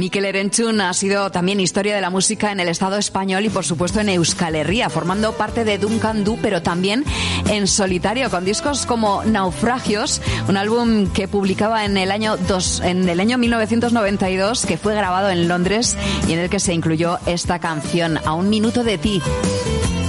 Mikel Erentzun ha sido también historia de la música en el Estado español y por supuesto en Euskal Herria, formando parte de Duncan Du, pero también en solitario, con discos como Naufragios, un álbum que publicaba en el año 1992, que fue grabado en Londres y en el que se incluyó esta canción, A un minuto de ti.